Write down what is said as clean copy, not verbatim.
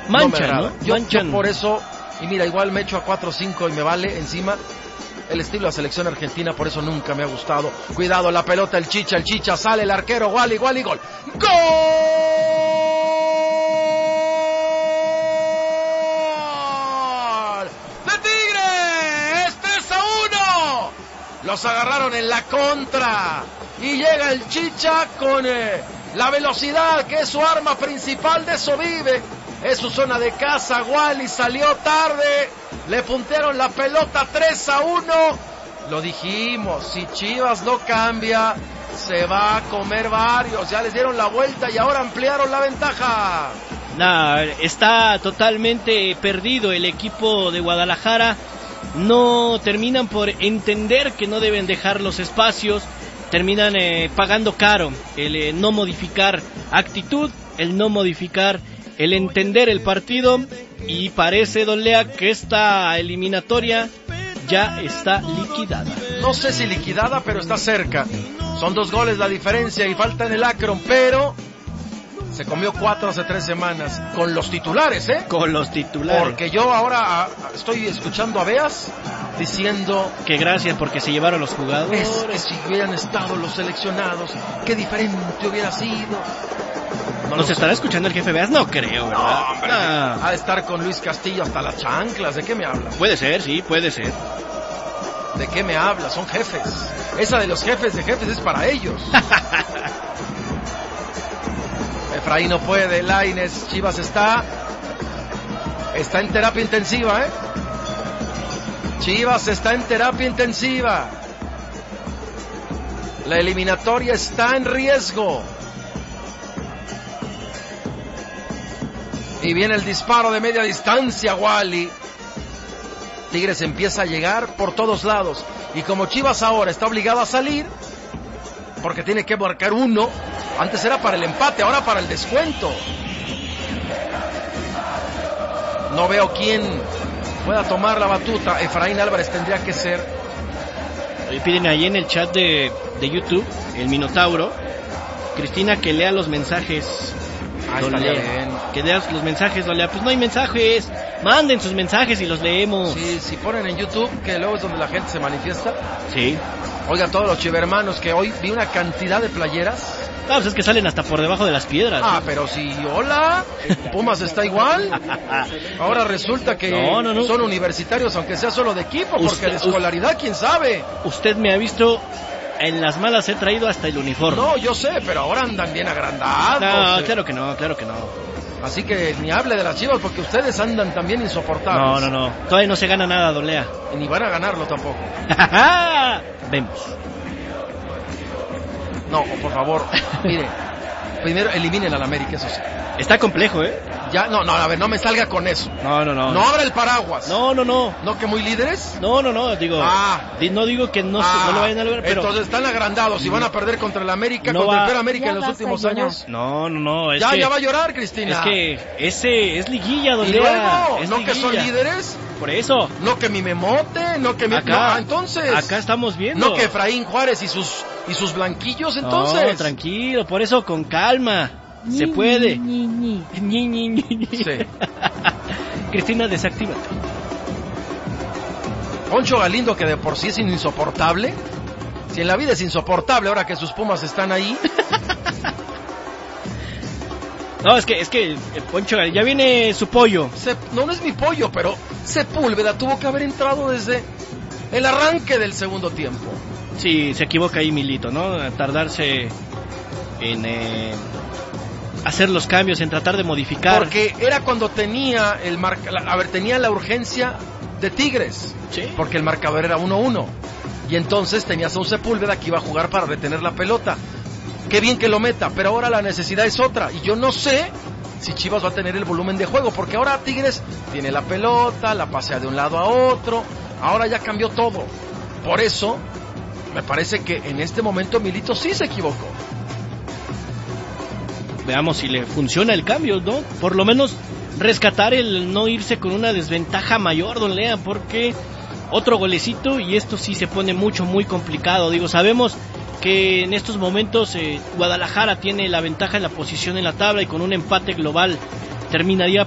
Manchan, ¿no? Yo por eso, y mira, igual me echo a 4-5 y me vale encima. El estilo de la selección argentina, por eso nunca me ha gustado. Cuidado, la pelota, el Chicha, sale el arquero, Wally, gol. ¡Gol! ¡De Tigres! ¡3-1! Los agarraron en la contra. Y llega el Chicha con la velocidad, que es su arma principal, de eso vive. Es su zona de casa, Wally salió tarde. Le puntearon la pelota, 3-1. Lo dijimos, si Chivas no cambia, se va a comer varios. Ya les dieron la vuelta y ahora ampliaron la ventaja. No, está totalmente perdido el equipo de Guadalajara. No terminan por entender que no deben dejar los espacios. Terminan pagando caro el no modificar actitud, el no modificar el entender el partido. Y parece, Don Lea, que esta eliminatoria ya está liquidada. No sé si liquidada, pero está cerca. Son 2 goles la diferencia y falta en el Akron, pero se comió 4 hace 3 semanas. Con los titulares, ¿eh? Con los titulares. Porque yo ahora estoy escuchando a Beas diciendo que gracias porque se llevaron los jugadores. Es que si hubieran estado los seleccionados, qué diferente hubiera sido. ¿Nos estará escuchando el jefe Beas? No creo, ¿verdad? No, hombre, ha de estar con Luis Castillo hasta las chanclas. ¿De qué me hablas? Puede ser, sí, puede ser. ¿De qué me hablas? Son jefes. Esa de los jefes de jefes es para ellos. Efraín no puede, Lainez, Chivas está en terapia intensiva, Chivas está en terapia intensiva. La eliminatoria está en riesgo. Y viene el disparo de media distancia, Wally. Tigres empieza a llegar por todos lados. Y como Chivas ahora está obligado a salir, porque tiene que marcar 1, antes era para el empate, ahora para el descuento. No veo quién pueda tomar la batuta. Efraín Álvarez tendría que ser. Piden ahí en el chat de YouTube, el Minotauro, Cristina, que lea los mensajes. Que lea los mensajes, Don Lea. Pues no hay mensajes. Manden sus mensajes y los leemos. Sí, si ponen en YouTube, que luego es donde la gente se manifiesta. Sí. Oigan, todos los chivermanos, que hoy vi una cantidad de playeras. Ah, pues es que salen hasta por debajo de las piedras. Ah, pero si, hola, Pumas está igual. Ahora resulta que no. Son universitarios, aunque sea solo de equipo, porque de escolaridad, quién sabe. Usted me ha visto, en las malas he traído hasta el uniforme. No, yo sé, pero ahora andan bien agrandados. No, claro que no. Así que ni hable de las Chivas, porque ustedes andan también insoportables. No. Todavía no se gana nada, Don Lea. Y ni van a ganarlo tampoco. Vemos. No, por favor, mire, primero eliminen al América, eso sí. Está complejo, Ya, no, a ver, no me salga con eso. No. No abra el paraguas. No. ¿No que muy líderes? No, digo. No digo que no lo vayan a lograr, pero. Entonces están agrandados y van a perder contra el América, contra el peor América en los últimos años. No. Ya va a llorar, Cristina. Es que ese es liguilla, Don Lea. ¿Y luego? ¿No que son líderes? Por eso. No que mi memote, no que mi... Acá, entonces. Acá estamos viendo. No que Efraín Juárez y sus blanquillos, entonces. No, tranquilo, por eso con calma. Se puede. Ñi. Sí. Cristina, desactívate. Poncho Galindo, que de por sí es insoportable. Si en la vida es insoportable, ahora que sus Pumas están ahí. No, es que Poncho, ya viene su pollo. No es mi pollo, pero Sepúlveda tuvo que haber entrado desde el arranque del segundo tiempo. Sí, se equivoca ahí Milito, ¿no? A tardarse en hacer los cambios, en tratar de modificar. Porque era cuando tenía tenía la urgencia de Tigres. Sí. Porque el marcador era 1-1. Y entonces tenías a un Sepúlveda que iba a jugar para retener la pelota. Qué bien que lo meta, pero ahora la necesidad es otra. Y yo no sé si Chivas va a tener el volumen de juego, porque ahora Tigres tiene la pelota, la pasea de un lado a otro. Ahora ya cambió todo. Por eso, me parece que en este momento Milito sí se equivocó. Veamos si le funciona el cambio, ¿no? Por lo menos rescatar el no irse con una desventaja mayor, Don Lea, porque otro golecito y esto sí se pone muy complicado. Digo, sabemos que en estos momentos Guadalajara tiene la ventaja en la posición en la tabla y con un empate global terminaría